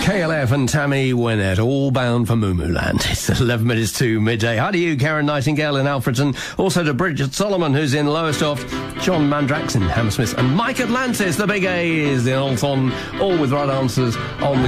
KLF and Tammy Wynette, all bound for Moo Moo Land. It's 11 minutes to midday. Hi to you, Karen Nightingale in Alfredton. Also to Bridget Solomon, who's in Lowestoft. John Mandrax in Hammersmith. And Mike Atlantis, the big A, is in Alton. All with right answers on the